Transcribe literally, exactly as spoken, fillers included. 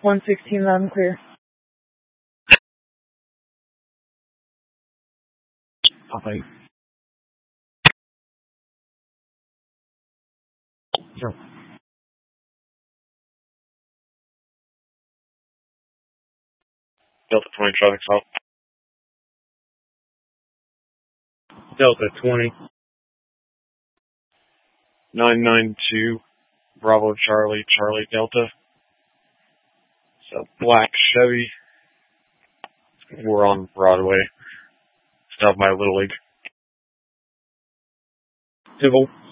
one sixteen, loud and clear. Copy. Sure. Delta twenty traffic stop. Delta twenty. nine nine two, Bravo Charlie, Charlie Delta. It's a black Chevy. We're on Broadway. Stopped by Little League. Civil.